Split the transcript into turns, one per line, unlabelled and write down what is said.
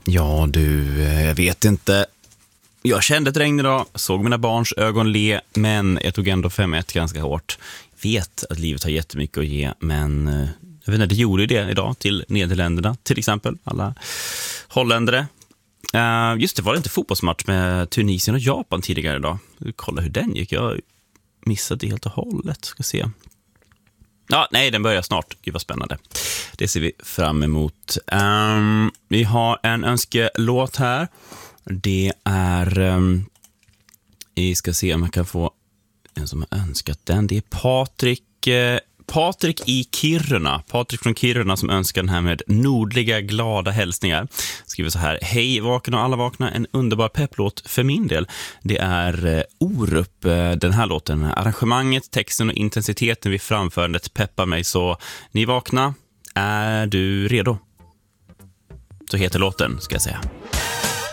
Ja du, jag vet inte. Jag kände ett regn idag, såg mina barns ögon le, men jag tog ändå 5-1 ganska hårt. Vet att livet har jättemycket att ge, men jag vet inte, det gjorde det idag till Nederländerna till exempel, alla holländare. Just det, var det inte fotbollsmatch med Tunisien och Japan tidigare idag? Kolla hur den gick, jag missade det helt och hållet, ska se. Ja, nej, den börjar snart. Gud vad spännande. Det ser vi fram emot. Vi har en önskelåt här. Det är... vi ska se om jag kan få en som har önskat den. Det är Patrik i Kiruna. Patrik från Kiruna som önskar den här med nordliga glada hälsningar. Skriver så här: hej vakna och alla vakna, en underbar pepplåt för min del. Det är Orup, den här låten. Arrangemanget, texten och intensiteten vid framförandet peppar mig, så ni vakna, är du redo? Så heter låten, ska jag säga.